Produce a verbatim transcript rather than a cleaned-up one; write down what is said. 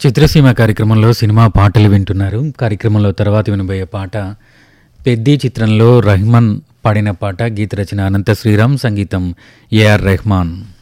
చిత్రసీమ కార్యక్రమంలో సినిమా పాటలు వింటున్నారు. కార్యక్రమంలో తర్వాత వినబోయే పాట పెద్ది చిత్రంలో రెహమాన్ పాడిన పాట. గీత రచన అనంత శ్రీరామ్, సంగీతం ఏఆర్ రెహమాన్.